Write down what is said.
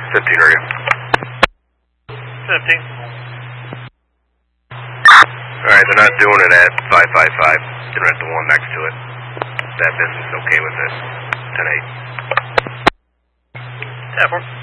15, are you? 15. Alright, they're not doing it at 555. They're at the one next to it. That business okay with this. 10-8. 10-4.